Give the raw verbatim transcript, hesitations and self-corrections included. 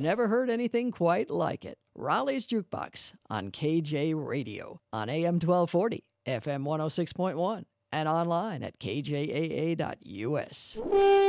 never heard anything quite like it. Raleigh's Jukebox on K J Radio on A M twelve forty, F M one oh six point one, and online at K J A A dot U S.